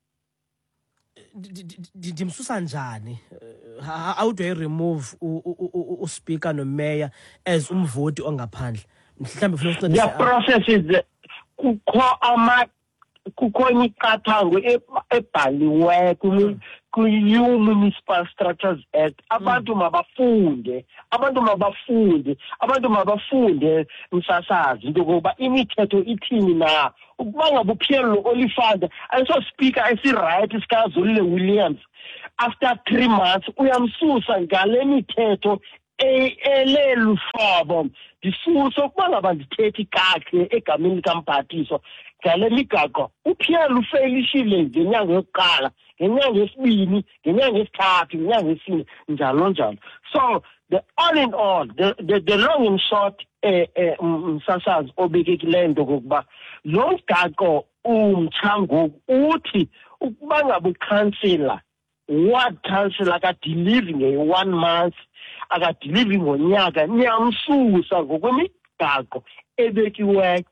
Dimsusa njani? How do I remove u speaker no mayor as umvoti ongaphandle? The process is kukho ama kukho imiqathango ebhaliwe ku-New Municipal Structures Act. Abantu mabafunde, abantu mabafunde, abantu mabafunde msasazi into ngoba imithetho ithini na. Ukuba ngabe uPierre Oliphant ayiso speaker esi-right sikaZolile Williams, after three months uyamsusa ngale mithetho elelu hlobo ndifuso ukuba ngaba ndithethi kakhe egameni likaMphathiswa ngale migaqo. uPierre ufailishile ngenyanga yokuqala, ngenyanga yesibini, ngenyanga yesithathu, ngenyanga yesine, njalo njalo. So the all in all, the the, the long and short msasazi obekekileyo into kokuba lo mgaqo umtsha ngoku uthi ukuba ngabe ukansila ward council aka-deliver nge-one month, aka-deliver ngonyaka, niyamsusa ngokwemigaqo ebekiweyo.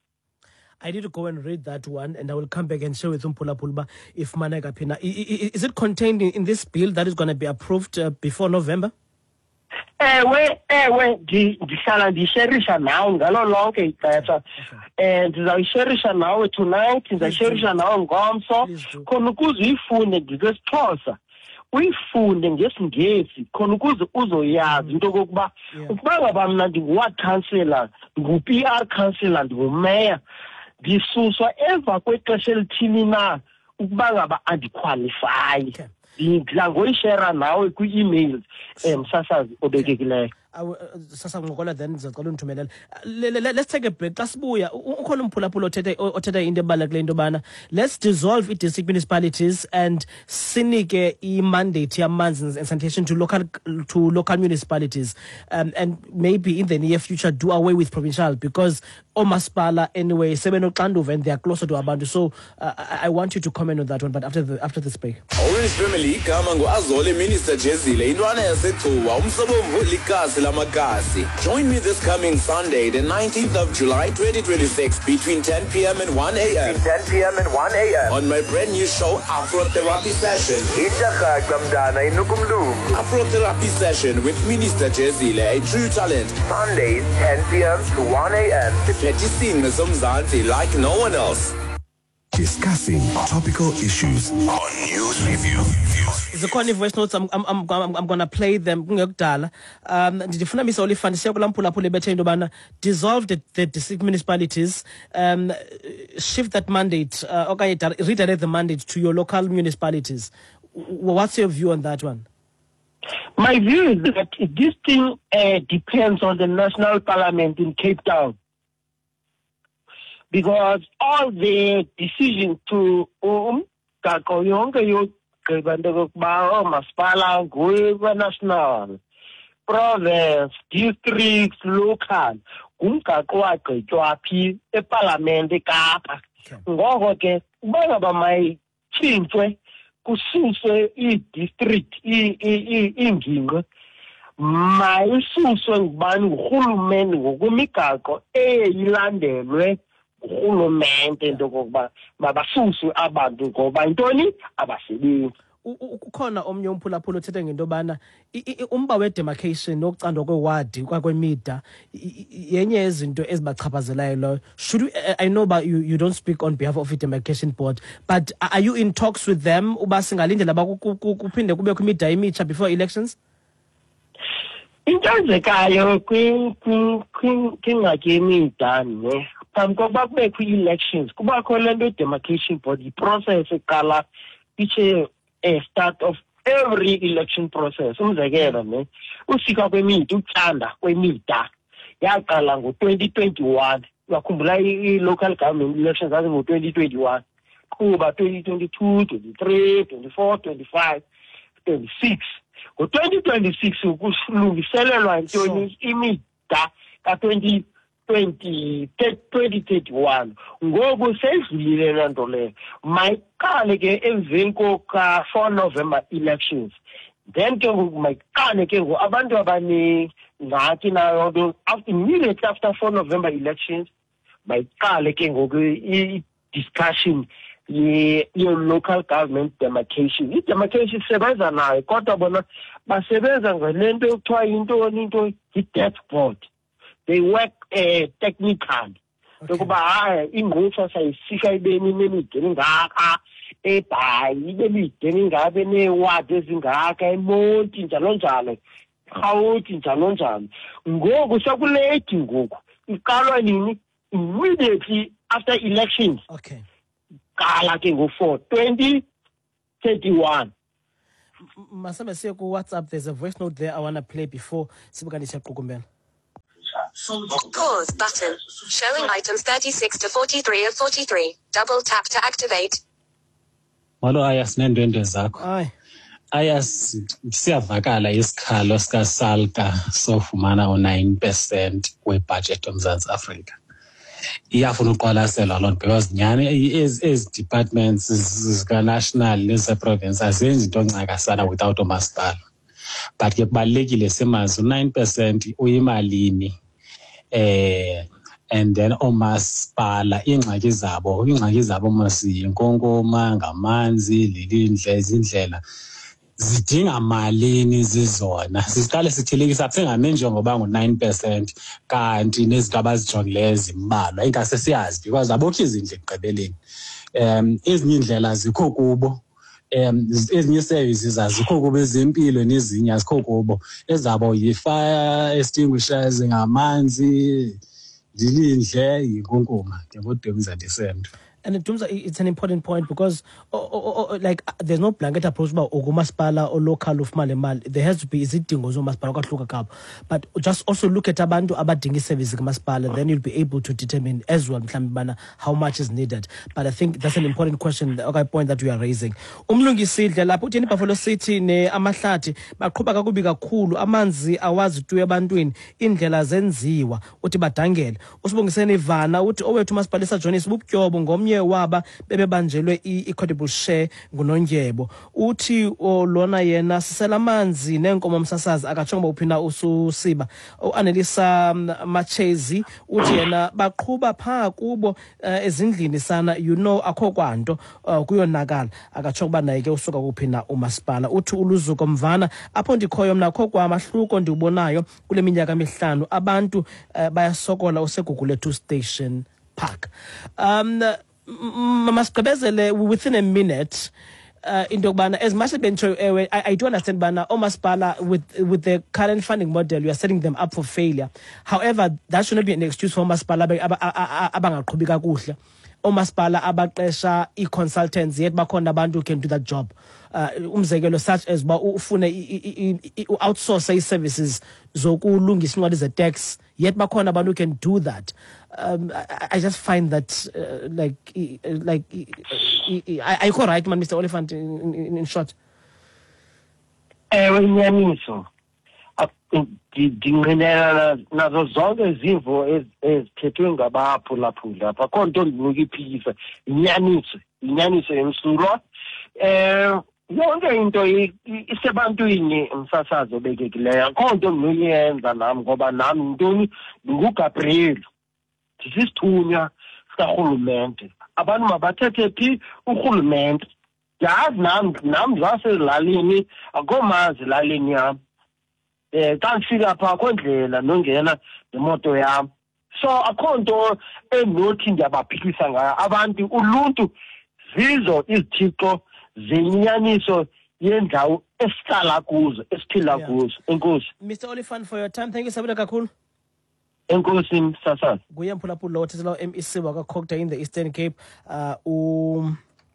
I need to go and read that one, and I will come back and share with Umphulaphula if Maneka Pina. Is it contained in, in this bill that is going to be approved uh, before November? Ewe, ewe, ndihlala ndisherisha nawe ngalo lonke ixesha. And ndizayisherisha nawe tonight, ndizayisherisha nawe ngomso, khona ukuze uyifunde ngesiXhosa. Uyifunde ngesiNgesi khona ukuze uzoyazi into kokuba ukuba ngaba mna ndingu-ward councillor, ndingu-P R councillor, ndingu-mayor, ndisuswa emva kwexesha elithini na ukuba ngaba andiqualify. Ndidla ngoyishera nawe kwi-emails msasazi obekekileyo. Sasa ngokola then ngizocela undithumelele. Let's take a break. Xa sibuya ukhona umphulaphula othethe othethe into ebalekile into bana let's dissolve i-district municipalities and sinike i-mandate yamanzi and sanitation to local to local municipalities, um, and maybe in the near future do away with provincial because omasipala anyway sebenoxanduva and they are closer to abantu. So uh, I want you to comment on that one, but after the after this break. Orange Family igama nguAzole Minister Jezile intwana yasethuwa umsobomvu likasi lamakasi. Join me this coming Sunday, the nineteenth of July twenty twenty-six between ten p m and one a m ten p m and one a m on my brand new show Afro Therapy Session. Afro Therapy Session with Minister Jezile, a true talent. Sundays ten p m to one a m Petty singers Mzansi like no one else. Discussing topical issues on News Review. The corny voice notes, I'm I'm I'm I'm, I'm gonna play them. Um, ndifuna Mister Oliphant siyakula mphulaphula bethe into bana dissolve the, the district municipalities, um, shift that mandate, uh, okay, redirect the mandate to your local municipalities. What's your view on that one? My view is that this thing uh, depends on the National Parliament in Cape Town. Because all the decisions to um kako yonke yogqiba masipala nguwe national, province, districts, local ngumgaqo wagqitywa phi eParliament eKapa. Ngoko ke uba ngaba mayitshintshwe kususwe i-district ingingqi mayisuswe ngubani ngurhulumente ngokwemigaqo eyilandelwe urhulumente into kokuba mabasuswe abantu ngoba intoni abasebenzi. Ukhona omnye umphulaphula othethe ngento bana umba we-demarcation nokucandwa kwewadi kwakwemida yenye yezinto ezibachaphazelayo loyo. Should we, I know about you, you don't speak on behalf of the demarcation board, but are you in talks with them uba singalindela ba kuphinde kube kwimida emitsha before elections? Into enzekayo kwingxaki yemida ne phambi kokuba kubekho i-elections kubakho le nto i-demarcation board, i-process eqala each a, a start of every election process. Umzekelo ne usika kwemida uthanda kwemida yaqala ngo twenty twenty-one. Uyakhumbula i-local government elections zazi ngo twenty twenty-one. Kuba twenty twenty-two, twenty-three, twenty-four, twenty-five, twenty-six. Ngo twenty twenty-six ukulungiselelwa intoni imida ka twenty twenty twenty thirty-one. Ngoku seyidlulile le nto leyo. Mayiqale ke emveni koka four November elections. Then ke ngoku mayiqale ke ngoku abantu abane ngathi nayo nto immediately after four November elections mayiqale ke ngoku i-discussion ye-local government demarcation. I-demarcation sebenza nayo kodwa bona basebenza ngolento ekuthiwa yintoni into i-death board. They work uh, technically. Ukuba hayi ingqutsha sayisika ibeni nemide ngaka ebhayi ibemide ngabe newadi ezingaka emonti njalo njalo khawuthi njalo njalo. Ngoku sekulate ngoku iqalwa nini immediately after elections. Okay. Kala ke ngo for twenty thirty-one. Masame siye ku WhatsApp, there's a voice note there I want to play before sibukanisa Qukumbela. Pause button. Showing items thirty-six to forty-three of forty-three. Double tap to activate. Malo ayas nendwendwe zakho. Aye. Ayas siyavakala isikhalo sika Salka sofumana o nine percent webudget eMzantsi Afrika. Iyafuna uqwalaselwa loo nto because nyani ezi departments zika national neze province azenzi into ncakasana without umasipala. But ke kubalekile semazi nine percent uyimalini eh and then omasipala ingxaki zabo ingxaki zabo masi inkonkoma ngamanzi lilindle izindlela zidinga malini zizona siqale sithelekisa singame njengoba ngo nine percent kanti nezinto abazijongileyo zimbalwa ingase siyazi because abokho izindle egqibeleni um ezinye indlela zikho kubo um ezinye services azikho kubo ezempilo nezinye azikho kubo ezabo yi-fire extinguishers ngamanzi zilindle yinkonkoma ngebodemza descent. And in terms of, it's an important point because oh, oh, oh, like there's no blanket approach about Ogumaspala or local of Malemal. There has to be is it dingo Maspala, but just also look at abantu abadingi service Maspala, then you'll be able to determine as well how much is needed. But I think that's an important question, the okay, point that we are raising. Umlungi sidle lapho uthini Buffalo City ne amahlathi baqhubha kakubi kakhulu amanzi awazi tuya ebantwini indlela zenziwa uthi badangele usibongisene ivana uthi owethu Maspalisa Johnny Sibubtyobo ngomnye waba bebebanjelwe i-equitable share ngunondyebo uthi lona yena sisela amanzi nenkomo umsasazi akatshonga uphina ususiba uAnelisa Machezi uthi yena baqhuba pha kubo ezindlini sana you know akho kwanto kuyonakala akatshonga ba naye ke usuka kuphina umasipala uthi uluzuko mvana apho ndikhoyo mna akho kwamahluko ndiubonayo kule minyaka emihlanu abantu bayasokola uSegugule two station park. um Masigqibezele within a minute uh, into yokubana as much as I, I do understand bana omasipala with with the current funding model we are setting them up for failure. However, that should not be an excuse for omasipala abangaqhubi kakuhle. Omasipala abaqesha i-consultants yet bakhona abantu who can do that job. Uh, umzekelo such as ba ufune outsource i-services zokulungisa incwadi ze-tax yet bakhona abantu who can do that. Um, I, I just find that uh, like like I I go right man Mister Oliphant in, in, in short. Eh wenyaniso dingenela nazo zonke izimvo ezithethwe ngabaphulaphula apha konto ndinuka iphikisa inyaniso inyaniso yemsulwa eh yonke into isebantwini umsasazo obekekileyo konto nginoyenza nami ngoba nami ntoni nguGabriel sisithunywa sikarhulumente abantu mabathethe phi urhulumente yazi nami nami zasezilalini akomazi lalini yam eh xa ndifika phaa kwendlela nongena nemoto yam so akho nto endinothi ndiyabaphikisa ngayo abantu uluntu zizo izithixo zenyaniso yendawo esihlala kuzo esiphila kuzo. Enkosi Mister Oliphant for your time. Thank you sabona kakhulu. Enkosi msasazi. Guya mphulaphula othethela M E C wakakhokta in the Eastern Cape uh u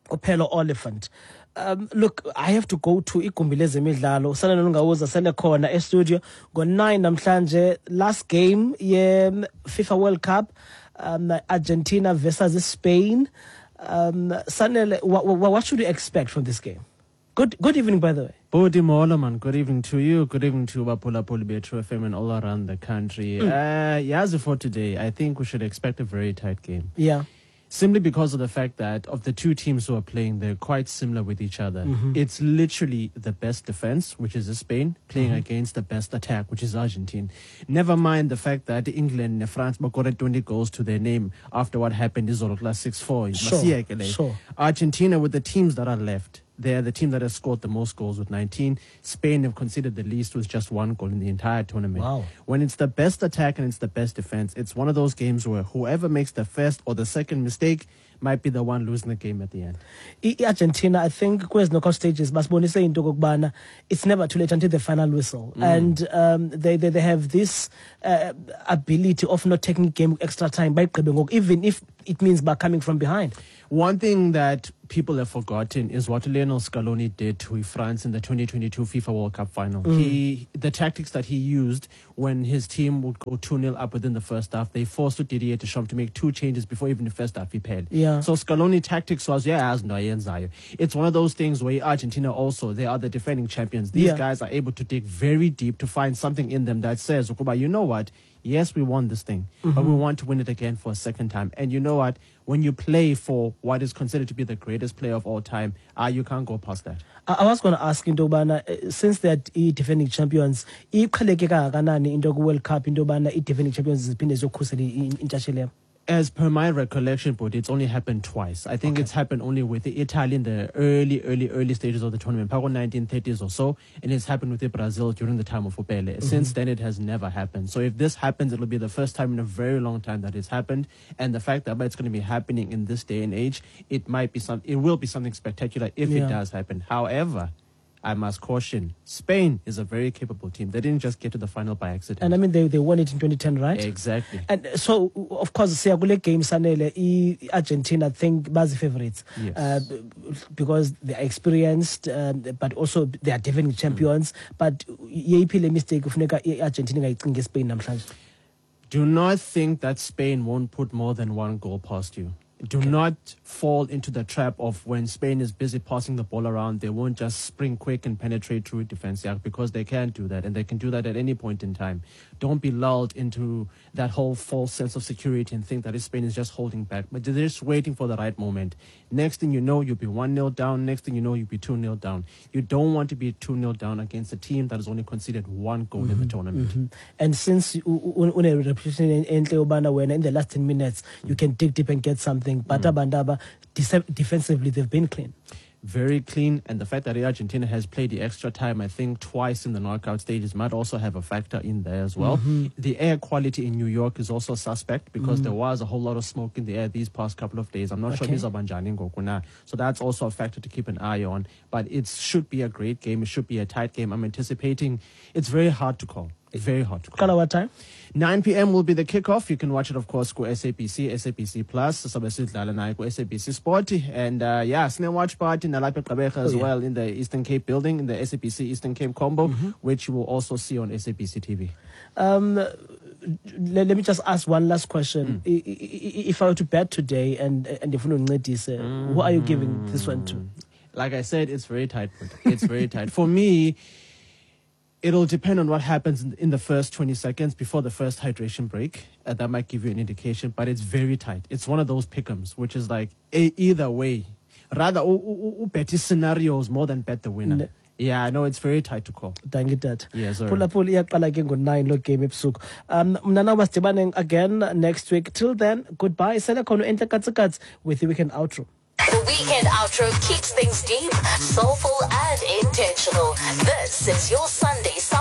Opelo Oliphant. Um, look, I have to go to igumbi lezemidlalo. Sana nongawuza sele khona e studio go nine namhlanje. Last game ye FIFA World Cup, um, Argentina versus Spain. Um, Sanele, what, what should we expect from this game? Good good evening, by the way. Bodi Moloman, good evening to you. Good evening to Bapula Polibe, True F M, and all around the country. Mm. Uh, yeah, as for today, I think we should expect a very tight game. Yeah. Simply because of the fact that of the two teams who are playing, they're quite similar with each other. Mm-hmm. It's literally the best defense, which is Spain, playing mm-hmm. against the best attack, which is Argentina. Never mind the fact that England and France got twenty goals to their name after what happened in Zorokla six four. Sure, sure. Argentina, with the teams that are left, they're the team that has scored the most goals with nineteen. Spain have conceded the least with just one goal in the entire tournament. Wow. When it's the best attack and it's the best defense, it's one of those games where whoever makes the first or the second mistake might be the one losing the game at the end. I Argentina, I think, kwezi knockout stages, basibonise into kokubana it's never too late until the final whistle. Mm. And um, they, they they have this uh, ability of not taking game extra time by even if it means by coming from behind. One thing that people have forgotten is what Lionel Scaloni did to France in the twenty twenty-two FIFA World Cup final. Mm. He, the tactics that he used when his team would go two nil up within the first half, they forced Didier Deschamps to make two changes before even the first half he paired. Yeah. So Scaloni tactics was, yeah, as it's one of those things where Argentina also, they are the defending champions. These Yeah. guys are able to dig very deep to find something in them that says, you know what? Yes, we won this thing, mm-hmm. but we want to win it again for a second time. And you know what? When you play for what is considered to be the greatest player of all time, uh, you can't go past that. I, I was going to ask Indobana, uh, since they're defending champions, iqhelekeka kanani into World Cup Indobana defending champions ziphinde zokhusela intshatsheli. As per my recollection, but it's only happened twice. I think Okay. it's happened only with Italy in the early, early, early stages of the tournament, probably nineteen thirties or so, and it's happened with Brazil during the time of Opele. Mm-hmm. Since then, it has never happened. So if this happens, it'll be the first time in a very long time that it's happened. And the fact that it's going to be happening in this day and age, it might be some, it will be something spectacular if Yeah. it does happen. However, I must caution, Spain is a very capable team. They didn't just get to the final by accident. And I mean, they, they won it in twenty ten, right? Exactly. And so, of course, Siagule game Sanele, Argentina, I think, Bazi favorites. Yes. Uh, because they are experienced, um, but also they are defending champions. Mm. But yepile mistake of Argentina against Spain namhlanje. Do not think that Spain won't put more than one goal past you. Do Okay. not fall into the trap of when Spain is busy passing the ball around, they won't just spring quick and penetrate through defense, yeah, because they can't do that, and they can do that at any point in time. Don't be lulled into that whole false sense of security and think that Spain is just holding back, but they're just waiting for the right moment. Next thing you know, you'll be one nil down. Next thing you know, you'll be two nil down. You don't want to be two nil down against a team that has only conceded one goal mm-hmm. in the tournament. Mm-hmm. And since when a reputation in the last ten minutes, you can dig deep and get something. Bata Bandaba, defensively, they've been clean. Very clean, and the fact that Argentina has played the extra time, I think, twice in the knockout stages might also have a factor in there as well. Mm-hmm. The air quality in New York is also suspect because Mm-hmm. there was a whole lot of smoke in the air these past couple of days. I'm not Okay. sure Miza Banjani Ngokuna, so that's also a factor to keep an eye on. But it should be a great game. It should be a tight game. I'm anticipating. It's very hard to call. It's very hard to call. Color what time? nine p.m. will be the kickoff. You can watch it, of course, go S A B C, S A B C Plus, S A B C Sport, and uh, yeah, Sne Watch Party in Alape Kabecha as Oh, yeah. well in the Eastern Cape building, in the S A B C Eastern Cape combo, Mm-hmm. which you will also see on S A B C T V. Um, let, let me just ask one last question. Mm. I- I- If I were to bet today, and and if you know this, uh, who are you giving this one to? Like I said, it's very tight. It's very tight. For me, it'll depend on what happens in, in the first twenty seconds before the first hydration break. Uh, that might give you an indication, but it's very tight. It's one of those pick'ems, which is like a, either way. Rather, u- u- u- bet scenarios more than bet the winner. Ne- Yeah, I know it's very tight to call. Thank you, Dad. Yes, sir. Pula pula iyaqala ke ngo-nine lo game ebusuku. Um, mna nawe sidibane again next week. Till then, goodbye. Sele khona enhle katsigatsi with the weekend outro. The weekend outro keeps things deep, soulful, and intentional. This is your Sunday